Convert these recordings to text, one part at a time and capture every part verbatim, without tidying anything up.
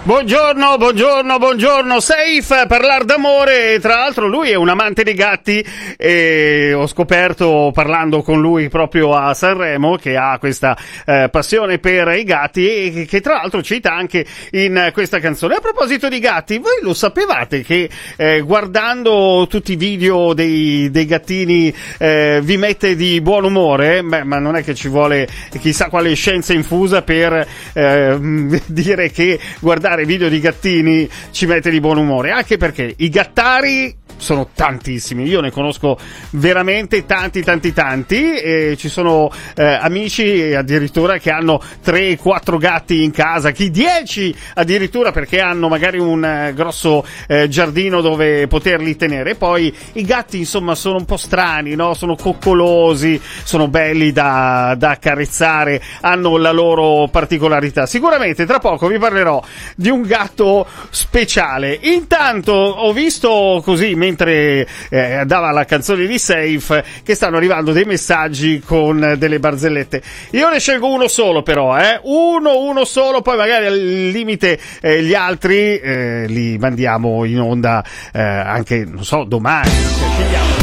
Buongiorno, buongiorno, buongiorno, Safe, parlare d'amore. Tra l'altro lui è un amante dei gatti e ho scoperto parlando con lui proprio a Sanremo che ha questa eh, passione per i gatti e che tra l'altro cita anche in questa canzone. A proposito di gatti, voi lo sapevate che eh, guardando tutti i video dei, dei gattini eh, vi mette di buon umore? Beh, ma non è che ci vuole chissà quale scienza infusa per eh, dire che guardare video di gattini ci mette di buon umore, anche perché i gattari sono tantissimi, io ne conosco veramente tanti tanti tanti e ci sono eh, amici addirittura che hanno tre quattro gatti in casa, chi dieci addirittura, perché hanno magari un eh, grosso eh, giardino dove poterli tenere. Poi i gatti insomma sono un po' strani, no? Sono coccolosi, sono belli da, da accarezzare, hanno la loro particolarità. Sicuramente tra poco vi parlerò di un gatto speciale. Intanto ho visto così mentre eh, andava la canzone di Safe che stanno arrivando dei messaggi con delle barzellette. Io ne scelgo uno solo però, eh? uno, uno solo, poi magari al limite eh, gli altri eh, li mandiamo in onda eh, anche, non so, domani. Scegliamo.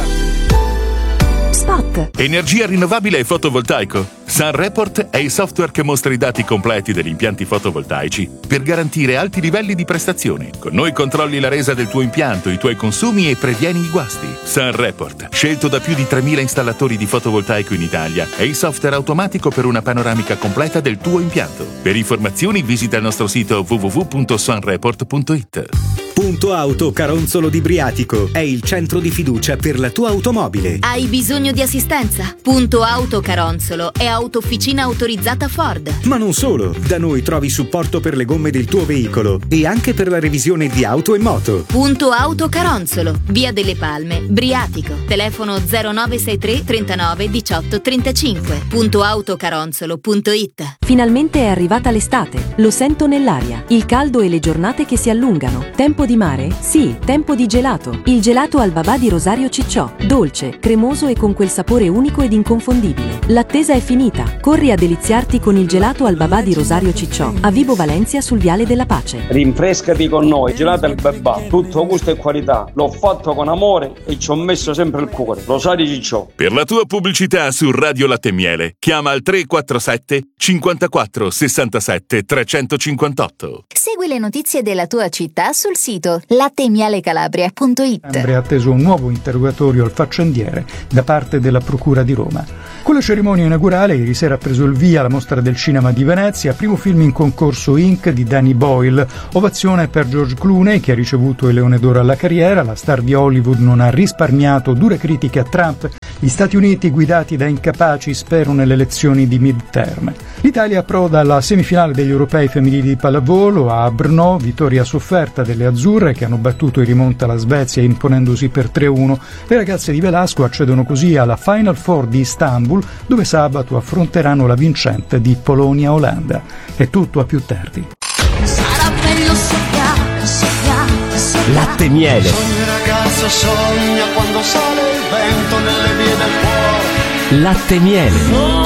Spot. Energia rinnovabile e fotovoltaico. SunReport è il software che mostra i dati completi degli impianti fotovoltaici per garantire alti livelli di prestazione. Con noi controlli la resa del tuo impianto, i tuoi consumi e previeni i guasti. SunReport, scelto da più di tremila installatori di fotovoltaico in Italia, è il software automatico per una panoramica completa del tuo impianto. Per informazioni visita il nostro sito w w w punto sunreport punto i t. Punto Auto Caronzolo di Briatico è il centro di fiducia per la tua automobile. Hai bisogno di assistenza? Punto Auto Caronzolo è autofficina autorizzata Ford. Ma non solo, da noi trovi supporto per le gomme del tuo veicolo e anche per la revisione di auto e moto. Punto Auto Caronzolo, via delle Palme, Briatico. Telefono zero nove sei tre trentanove diciotto trentacinque. punto autocaronzolo punto i t. Finalmente è arrivata l'estate, lo sento nell'aria, il caldo e le giornate che si allungano. Tempo di mare? Sì, tempo di gelato. Il gelato al babà di Rosario Cicciò, dolce, cremoso e con quel sapore unico ed inconfondibile. L'attesa è finita, corri a deliziarti con il gelato al babà di Rosario Cicciò, a Vibo Valencia sul Viale della Pace. Rinfrescati con noi, gelato al babà, tutto gusto e qualità. L'ho fatto con amore e ci ho messo sempre il cuore. Rosario Cicciò. Per la tua pubblicità su Radio Latte e Miele, chiama al tre quattro sette cinquantaquattro sessantasette trecentocinquantotto. Segui le notizie della tua città sul sito latte e miele calabria punto i t. È atteso un nuovo interrogatorio al faccendiere da parte della Procura di Roma. Con la cerimonia inaugurale ieri sera ha preso il via la Mostra del Cinema di Venezia, primo film in concorso Inc di Danny Boyle. Ovazione per George Clooney che ha ricevuto il Leone d'Oro alla carriera. La star di Hollywood non ha risparmiato dure critiche a Trump. Gli Stati Uniti guidati da incapaci sperano nelle elezioni di midterm. L'Italia approda alla semifinale degli europei femminili di pallavolo a Brno, vittoria sofferta delle azzurre che hanno battuto in rimonta la Svezia imponendosi per tre a uno. Le ragazze di Velasco accedono così alla Final Four di Istanbul, dove sabato affronteranno la vincente di Polonia-Olanda. È tutto, a più tardi. Sarà bello soffiare, soffiare, soffiare. Latte e miele. Ogni ragazza sogna quando sale il vento nelle vie del cuore. Latte e miele.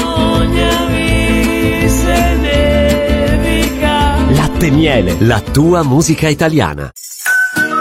Sognami se nevica. Latte e miele, la tua musica italiana.